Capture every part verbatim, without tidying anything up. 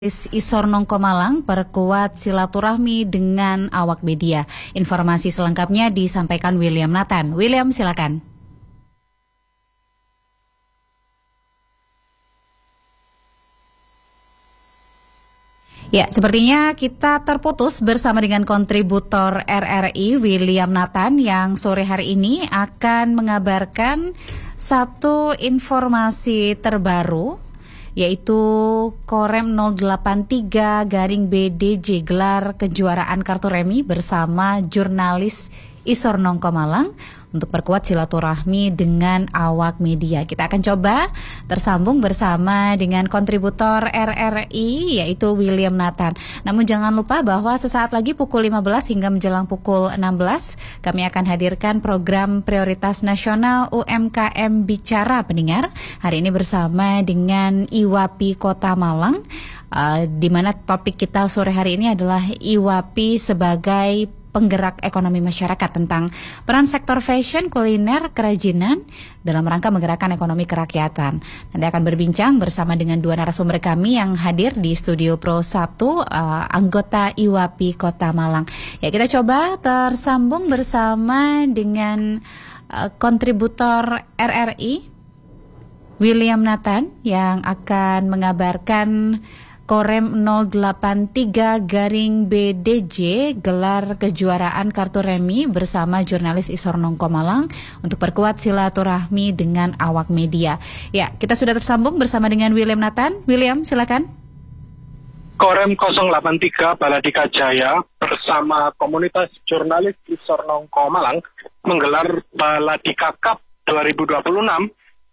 Isor Nongko Malang perkuat silaturahmi dengan awak media. Informasi selengkapnya disampaikan William Nathan. William, silakan. Ya, sepertinya kita terputus bersama dengan kontributor R R I William Nathan yang sore hari ini akan mengabarkan satu informasi terbaru, yaitu Korem nol delapan tiga garing B D J gelar kejuaraan kartu remi bersama jurnalis Isor Nongko Malang untuk perkuat silaturahmi dengan awak media. Kita akan coba tersambung bersama dengan kontributor R R I yaitu William Nathan. Namun jangan lupa bahwa sesaat lagi pukul lima belas hingga menjelang pukul enam belas kami akan hadirkan program prioritas nasional U M K M Bicara Pendengar. Hari ini bersama dengan I W A P I Kota Malang, uh, di mana topik kita sore hari ini adalah I W A P I sebagai penggerak ekonomi masyarakat, tentang peran sektor fashion, kuliner, kerajinan dalam rangka menggerakkan ekonomi kerakyatan. Nanti akan berbincang bersama dengan dua narasumber kami yang hadir di Studio Pro satu, uh, anggota I W A P I Kota Malang. Ya, kita coba tersambung bersama dengan uh, kontributor R R I William Nathan yang akan mengabarkan Korem nol delapan tiga garing B D J gelar kejuaraan kartu remi bersama jurnalis Isor Nongko Malang untuk perkuat silaturahmi dengan awak media. Ya, kita sudah tersambung bersama dengan William Nathan. William, silakan. Korem nol delapan tiga Baladika Jaya bersama komunitas jurnalis Isor Nongko Malang menggelar Baladika Cup dua ribu dua puluh enam,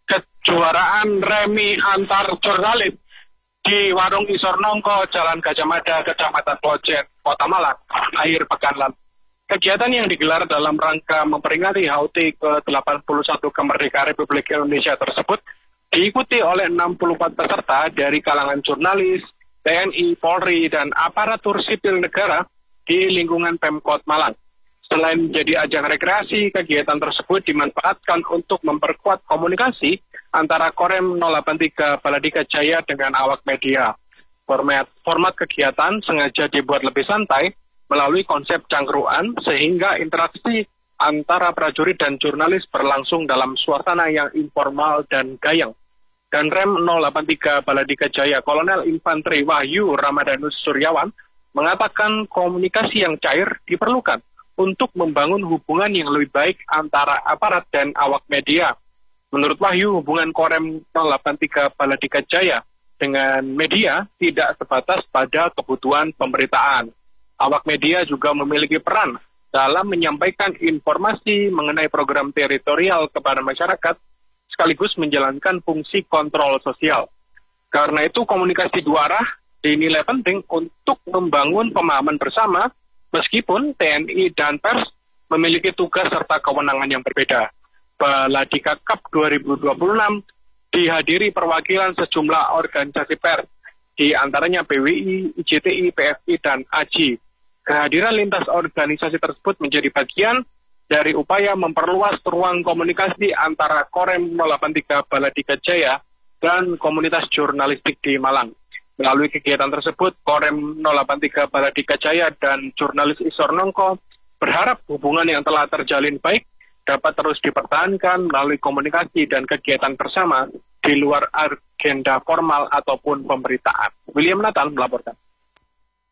kejuaraan remi antar jurnalis di Warung Isor Nongko, Jalan Gajah Mada, Kecamatan Klojen, Kota Malang, akhir pekan lalu. Kegiatan yang digelar dalam rangka memperingati H U T ke delapan puluh satu kemerdekaan Republik Indonesia tersebut diikuti oleh enam puluh empat peserta dari kalangan jurnalis, T N I, Polri, dan aparatur sipil negara di lingkungan Pemkot Malang. Selain menjadi ajang rekreasi, kegiatan tersebut dimanfaatkan untuk memperkuat komunikasi antara Korem nol delapan tiga Baladika Jaya dengan awak media. Format, format kegiatan sengaja dibuat lebih santai melalui konsep cangkruan sehingga interaksi antara prajurit dan jurnalis berlangsung dalam suasana yang informal dan gayeng. Dan Rem nol delapan tiga Baladika Jaya Kolonel Infanteri Wahyu Ramadanus Suryawan mengatakan komunikasi yang cair diperlukan untuk membangun hubungan yang lebih baik antara aparat dan awak media. Menurut Wahyu, hubungan Korem nol delapan tiga Baladika Jaya dengan media tidak sebatas pada kebutuhan pemberitaan. Awak media juga memiliki peran dalam menyampaikan informasi mengenai program teritorial kepada masyarakat, sekaligus menjalankan fungsi kontrol sosial. Karena itu, komunikasi dua arah dinilai penting untuk membangun pemahaman bersama, meskipun T N I dan pers memiliki tugas serta kewenangan yang berbeda. Baladika Cup dua ribu dua puluh enam dihadiri perwakilan sejumlah organisasi pers, di antaranya P W I, I J T I, P F I, dan A J I. Kehadiran lintas organisasi tersebut menjadi bagian dari upaya memperluas ruang komunikasi antara Korem nol delapan tiga Baladika Jaya dan komunitas jurnalistik di Malang. Melalui kegiatan tersebut, Korem nol delapan tiga Baladika Jaya dan jurnalis Isor Nongko berharap hubungan yang telah terjalin baik dapat terus dipertahankan melalui komunikasi dan kegiatan bersama di luar agenda formal ataupun pemberitaan. William Nathan melaporkan.